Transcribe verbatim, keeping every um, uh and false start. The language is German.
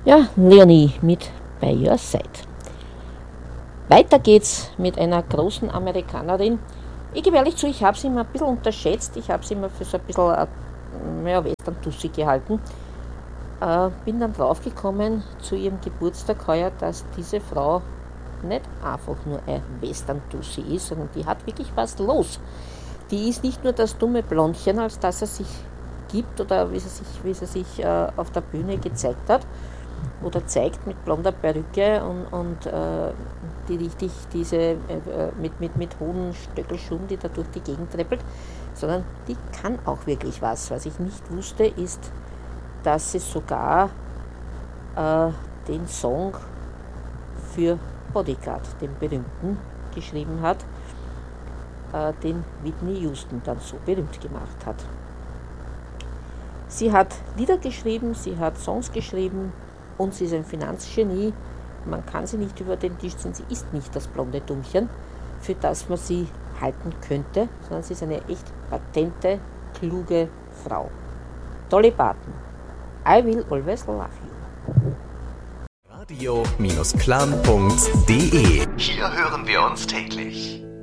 Ja, Leonie mit By Your Side. Weiter geht's mit einer großen Amerikanerin. Ich gebe ehrlich zu, ich habe sie immer ein bisschen unterschätzt. Ich habe sie immer für so ein bisschen äh, ja, Western-Tussi gehalten. Äh, bin dann draufgekommen zu ihrem Geburtstag heuer, dass diese Frau nicht einfach nur ein Western-Tussi ist, sondern die hat wirklich was los. Die ist nicht nur das dumme Blondchen, als dass er sich gibt oder wie sie sich, wie sie sich äh, auf der Bühne gezeigt hat oder zeigt mit blonder Perücke und, und äh, die richtig diese äh, mit, mit, mit hohen Stöckelschuhen, die da durch die Gegend treppelt, sondern die kann auch wirklich was. Was ich nicht wusste, ist, dass sie sogar äh, den Song für Bodyguard, den berühmten, geschrieben hat, äh, den Whitney Houston dann so berühmt gemacht hat. Sie hat Lieder geschrieben, sie hat Songs geschrieben und sie ist ein Finanzgenie. Man kann sie nicht über den Tisch ziehen, sie ist nicht das blonde Dummchen, für das man sie halten könnte, sondern sie ist eine echt patente, kluge Frau. Dolly Parton, I Will Always Love You. radio Bindestrich clan punkt de. Hier hören wir uns täglich.